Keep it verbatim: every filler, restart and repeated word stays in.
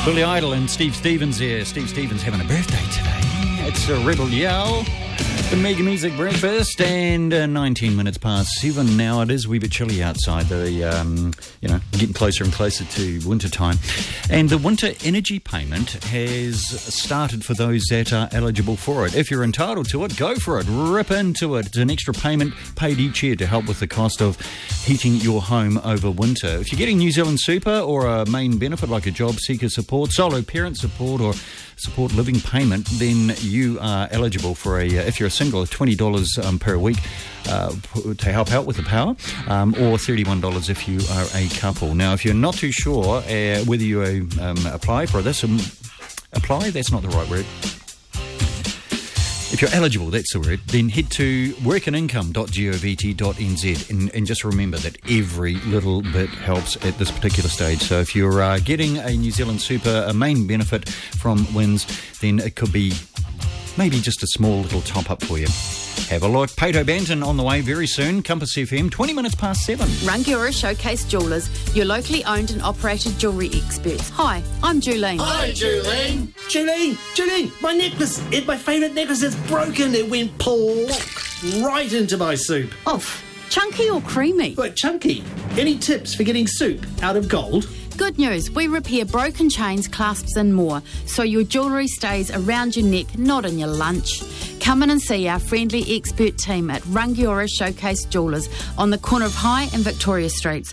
Billy Idol and Steve Stevens here. Steve Stevens having a birthday today. It's a Rebel Yell. The Mega Music Breakfast, and uh, nineteen minutes past seven now. It is a wee bit chilly outside. The um, you know, getting closer and closer to winter time, and the winter energy payment has started for those that are eligible for it. If you're entitled to it, go for it. Rip into it. It's an extra payment paid each year to help with the cost of heating your home over winter. If you're getting New Zealand Super or a main benefit like a job seeker support, solo parent support, or support living payment, then you are eligible for a, uh, if you're a single, twenty dollars um, per week uh, to help out with the power, um, or thirty-one dollars if you are a couple. Now, if you're not too sure uh, whether you um, apply for this, um, apply, that's not the right word. If you're eligible, that's the word, then head to work and income dot govt dot n z, and, and just remember that every little bit helps at this particular stage. So if you're uh, getting a New Zealand Super, a main benefit from WINZ, then it could be maybe just a small little top-up for you. Have a look. Pato Banton on the way very soon. Compass F M, twenty minutes past seven. Rangiora Showcase Jewellers, your locally owned and operated jewellery experts. Hi, I'm Julene. Hi, Julene. Julene, Julene, my necklace, it, my favourite necklace is broken. It went plonk right into my soup. Oh, chunky or creamy? But chunky. Any tips for getting soup out of gold? Good news, we repair broken chains, clasps and more, so your jewellery stays around your neck, not in your lunch. Come in and see our friendly expert team at Rangiora Showcase Jewellers on the corner of High and Victoria Streets,